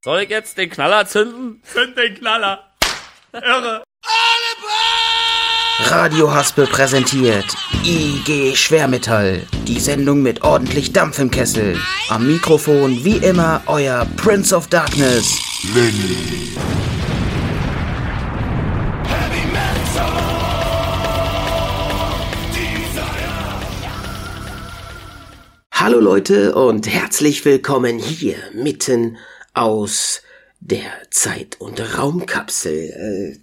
Soll ich jetzt den Knaller zünden? Zünd den Knaller. Irre. Radio Haspel präsentiert IG Schwermetall. Die Sendung mit ordentlich Dampf im Kessel. Am Mikrofon wie immer euer Prince of Darkness, Lenny. Hallo Leute und herzlich willkommen hier mitten aus der Zeit- und Raumkapsel.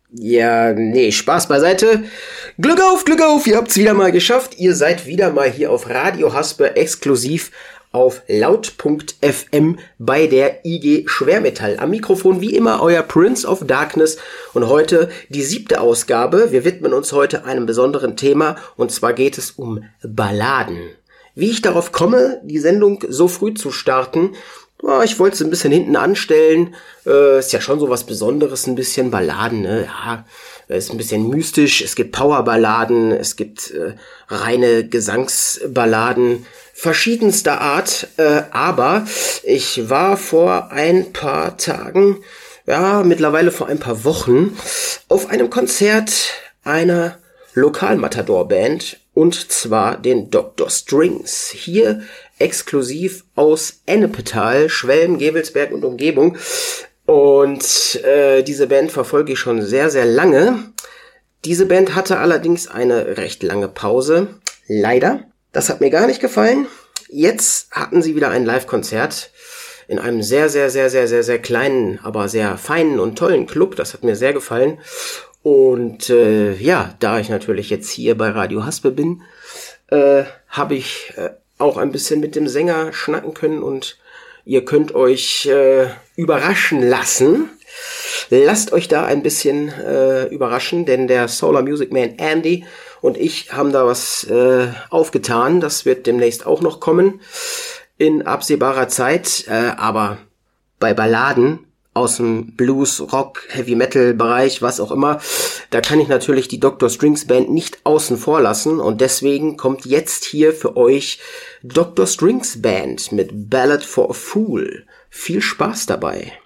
Spaß beiseite. Glück auf, ihr habt's wieder mal geschafft. Ihr seid wieder mal hier auf Radio Haspel exklusiv auf laut.fm bei der IG Schwermetall. Am Mikrofon wie immer euer Prince of Darkness und heute die 7. Ausgabe. Wir widmen uns heute einem besonderen Thema und zwar geht es um Balladen. Wie ich darauf komme, die Sendung so früh zu starten, ich wollte es ein bisschen hinten anstellen. Ist ja schon so was Besonderes, ein bisschen Balladen, ne? Ja, ist ein bisschen mystisch. Es gibt Powerballaden, es gibt reine Gesangsballaden verschiedenster Art. Aber ich war vor ein paar Tagen, mittlerweile vor ein paar Wochen, auf einem Konzert einer Lokalmatador-Band, und zwar den Dr. Strings, hier exklusiv aus Ennepetal, Schwelm, Gevelsberg und Umgebung. Und diese Band verfolge ich schon sehr, sehr lange. Diese Band hatte allerdings eine recht lange Pause, leider. Das hat mir gar nicht gefallen. Jetzt hatten sie wieder ein Live-Konzert in einem sehr, sehr, sehr, sehr, sehr, sehr kleinen, aber sehr feinen und tollen Club. Das hat mir sehr gefallen. Und da ich natürlich jetzt hier bei Radio Haspel bin, habe ich auch ein bisschen mit dem Sänger schnacken können und ihr könnt euch überraschen lassen. Lasst euch da ein bisschen überraschen, denn der Solar Music Man Andy und ich haben da was aufgetan. Das wird demnächst auch noch kommen in absehbarer Zeit, aber bei Balladen aus dem Blues, Rock, Heavy Metal Bereich, was auch immer, da kann ich natürlich die Dr. Strings Band nicht außen vor lassen und deswegen kommt jetzt hier für euch Dr. Strings Band mit Ballad for a Fool. Viel Spaß dabei.